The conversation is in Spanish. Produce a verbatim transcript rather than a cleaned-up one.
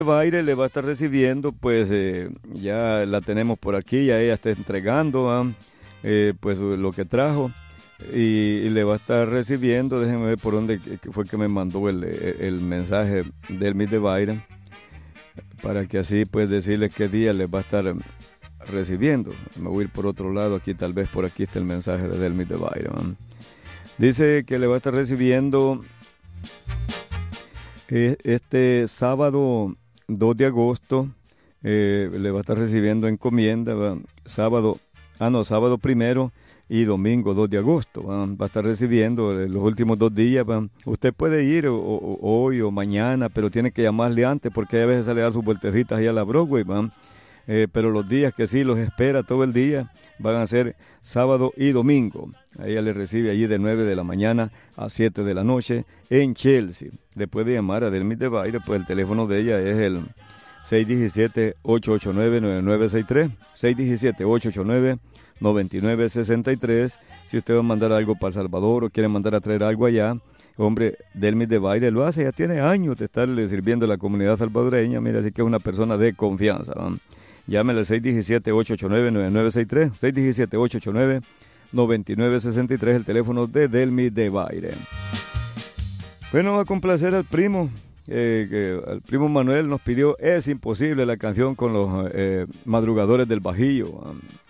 Baile le va a estar recibiendo, pues eh, ya la tenemos por aquí, ya ella está entregando ah, eh, pues lo que trajo y, y le va a estar recibiendo. Déjenme ver por dónde que fue que me mandó el, el, el mensaje del Miss de Baile, para que así pues decirle qué día le va a estar recibiendo. Me voy a ir por otro lado, aquí tal vez por aquí está el mensaje de Delmis de Baile. ¿no? Dice que le va a estar recibiendo eh, este sábado dos de agosto, eh, le va a estar recibiendo encomienda, ¿va? sábado, ah no, sábado primero y domingo dos de agosto, ¿va? va a estar recibiendo eh, los últimos dos días. ¿va? Usted puede ir o, o, hoy o mañana, pero tiene que llamarle antes porque a veces sale a dar sus vueltecitas ahí a la Broadway, ¿va? Eh, pero los días que sí los espera todo el día van a ser sábado y domingo. A ella le recibe allí de nueve de la mañana a siete de la noche en Chelsea. Le puede llamar a Delmis de Baile, pues el teléfono de ella es el seis uno siete, ocho ocho nueve, nueve nueve seis tres, seis uno siete, ocho ocho nueve, nueve nueve seis tres. Si usted va a mandar algo para El Salvador o quiere mandar a traer algo allá, hombre, Delmis de Baile lo hace, ya tiene años de estarle sirviendo a la comunidad salvadoreña, mira, así que es una persona de confianza. ¿no? Llámele al seis uno siete, ocho ocho nueve, nueve nueve seis tres, seis uno siete, ocho ocho nueve, nueve nueve seis tres, el teléfono de Delmis de Baile. Bueno, va a complacer al primo, eh, que el primo Manuel nos pidió Es Imposible, la canción con los eh, madrugadores del Bajío.